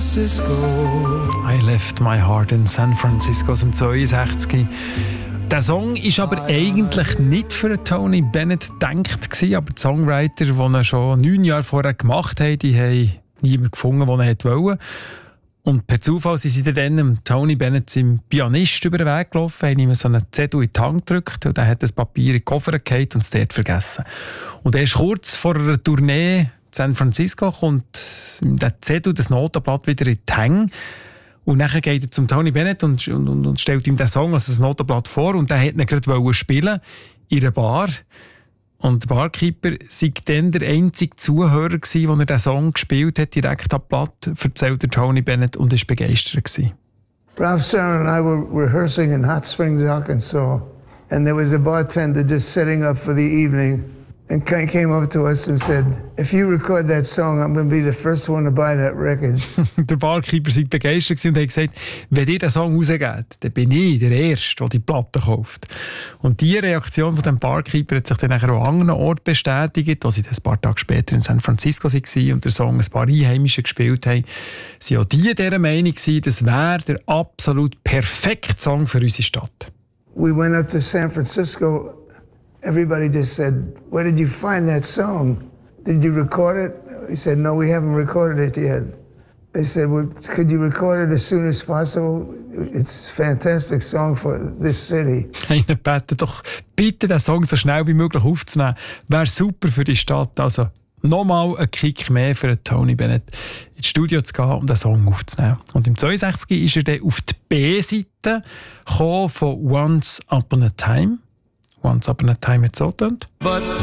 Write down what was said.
I left my heart in San Francisco aus dem 62. Der Song war aber eigentlich nicht für Tony Bennett gedacht gewesen, aber die Songwriter, die ihn schon 9 Jahre vorher gemacht haben, die haben niemanden gefunden, der ihn wollte. Und per Zufall sind sie dann Tony Bennett, seinem Pianist, über den Weg gelaufen, haben ihm so einen Zettel in die Hand gedrückt und er hat das Papier in den Koffer gehalten und es dort vergessen. Und erst kurz vor einer Tournee in San Francisco kommt der Zettel, das Notenblatt, wieder in die Hänge. Und dann geht er zum Tony Bennett und stellt ihm den Song, also das Notenblatt, vor. Und der wollte ihn gerade spielen in einer Bar. Und der Barkeeper war dann der einzige Zuhörer, der den Song gespielt hat, direkt am Blatt, erzählt der Tony Bennett, und war begeistert. Ralph Saran and I were rehearsing in Hot Springs, Arkansas. And there was a bartender just setting up for the evening. And came up to us and said, if you record that song, I'm going to be the first one to buy that record. Der Barkeeper war begeistert und hat gesagt, wenn ihr den Song rausgebt, dann bin ich der Erste, der die Platte kauft. Und diese Reaktion von dem Barkeeper hat sich dann auch an anderen Orten bestätigt, als sie ein paar Tage später in San Francisco waren und der Song ein paar Einheimische gespielt haben. Sie waren auch die dieser Meinung, das wäre der absolut perfekte Song für unsere Stadt. We went up to San Francisco. Everybody just said, where did you find that song? Did you record it? We said, no, we haven't recorded it yet. They said, well, could you record it as soon as possible? It's a fantastic song for this city. Ihnen beten doch bitte, den Song so schnell wie möglich aufzunehmen. Wäre super für die Stadt. Also nochmal ein Kick mehr für Tony Bennett, ins Studio zu gehen, um den Song aufzunehmen. Und im 62 ist er dann auf die B-Seite von Once Upon a Time. Once Upon a Time hat so getönt.